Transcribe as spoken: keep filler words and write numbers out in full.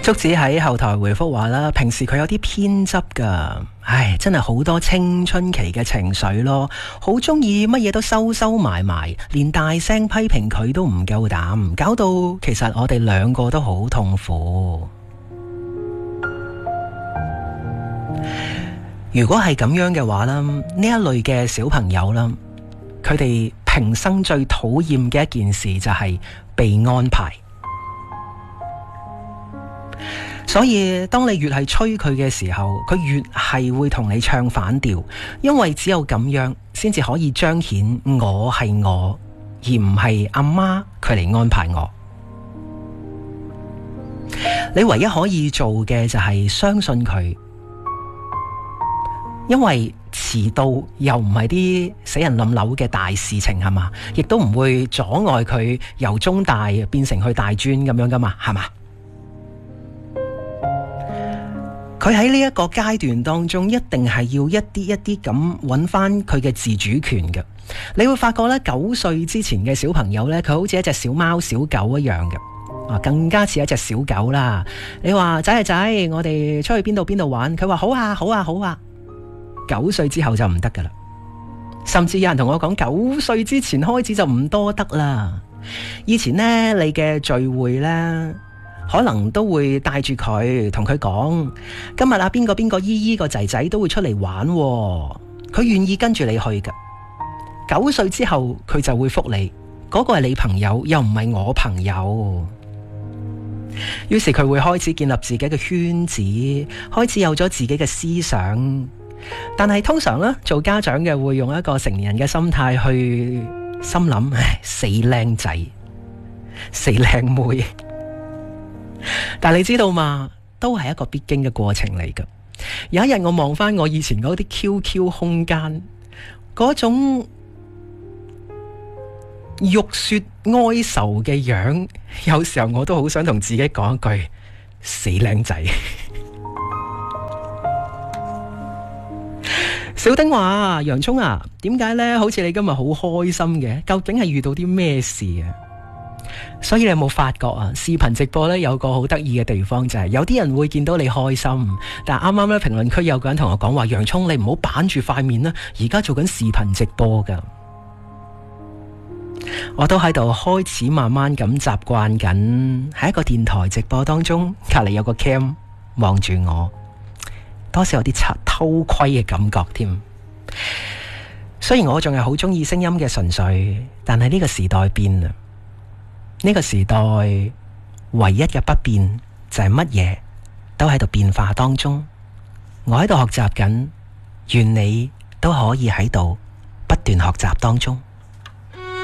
竹子喺後台回覆話啦，平時佢有啲偏執噶，唉，真係好多青春期嘅情緒咯，好中意乜嘢都收收埋埋，連大聲批評佢都唔夠膽，搞到其實我哋兩個都好痛苦。如果係咁樣嘅話啦，呢一類嘅小朋友啦，佢哋平生最討厭嘅一件事就係被安排。所以當你越係催佢嘅時候，佢越係會同你唱反調，因為只有咁樣先至可以彰顯我係我，而唔係阿媽佢嚟安排我。你唯一可以做嘅就係相信佢，因為遲到又唔係啲死人冧樓嘅大事情係嘛，亦都唔會阻礙佢由中大變成去大專咁樣噶嘛，係嘛？佢喺呢一個階段當中，一定係要一啲一啲咁揾翻佢嘅自主權嘅。你會發覺咧，九歲之前嘅小朋友咧，佢好似一隻小貓小狗一樣嘅，啊，更加似一隻小狗啦。你話仔係仔，我哋出去邊度邊度玩，佢話好啊好啊好啊。九歲之後就唔得噶啦，甚至有人同我講，九歲之前開始就唔多得啦。以前呢，你嘅聚會呢，可能都會帶住佢，同佢講，今日啊邊個邊個姨姨個仔仔都會出嚟玩喎，佢願意跟住你去㗎。九歲之後佢就會覆你，嗰個係你朋友，又唔係我朋友。於是佢會開始建立自己嘅圈子，開始有咗自己嘅思想。但係通常呢，做家長嘅會用一個成年人嘅心態去心諗，唉，死靚仔，死靚妹。但你知道嘛，都係一個必經嘅過程嚟㗎。有一日我望翻我以前嗰啲 Q Q 空間，嗰種欲說哀愁嘅樣，有時候我都好想同自己講一句，死靚仔。小丁話：洋蔥啊，點解呢？好似你今日好開心嘅，究竟係遇到啲咩事啊？所以你有冇發覺啊？視頻直播呢，有個好得意嘅地方就係、是，有啲人會見到你開心，但係啱啱呢評論區有個人同我講話：洋蔥，你唔好板住塊面啦，而家做緊視頻直播噶。我都喺度開始慢慢咁習慣緊，喺一個電台直播當中，隔籬有個 cam 望住我，多少有啲偷窺嘅感覺添。雖然我仲係好中意聲音嘅純粹，但係呢個時代變啦。呢個時代唯一嘅不變就係乜嘢都喺度變化當中，我喺度學習緊，願你都可以喺度不斷學習當中。